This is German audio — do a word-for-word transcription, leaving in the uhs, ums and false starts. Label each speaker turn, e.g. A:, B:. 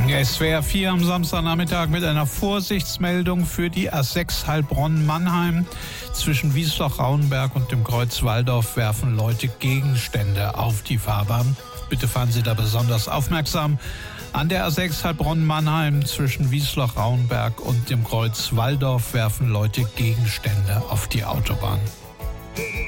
A: S W R vier am Samstagnachmittag mit einer Vorsichtsmeldung für die A sechs Heilbronn-Mannheim. Zwischen Wiesloch-Rauenberg und dem Kreuz Walldorf werfen Leute Gegenstände auf die Fahrbahn. Bitte fahren Sie da besonders aufmerksam. An der A sechs Heilbronn-Mannheim zwischen Wiesloch-Rauenberg und dem Kreuz Walldorf werfen Leute Gegenstände auf die Autobahn.